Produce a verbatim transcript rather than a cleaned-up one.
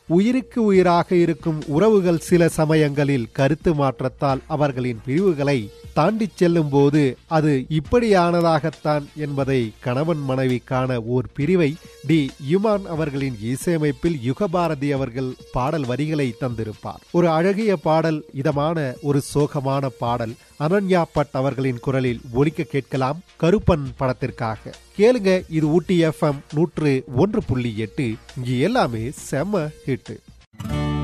உயிருக்கு உயிராக இருக்கும் உறவுகள் சில சமயங்களில் கருத்து மாற்றத்தால் அவர்களின் பிரிவுகளை தாண்டிச் செல்லும் போது அது இப்படியானதாகத்தான் என்பதை கணவன் மனைவிக்கான ஓர் பிரிவை டி யுமான் அவர்களின் இசையமைப்பில் யுகபாரதி அவர்கள் பாடல் வரிகளை தந்திருப்பார். ஒரு அழகிய பாடல், இதமான ஒரு சோகமான பாடல் அனன்யா பட் அவர்களின் குரலில் ஒலிக்க கேட்கலாம் கருப்பன் படத்திற்காக. கேளுங்க, இது ஊட்டி எஃப்எம் நூற்று ஒன்று புள்ளி எட்டு. இங்கு எல்லாமே செம்ம ஹிட்.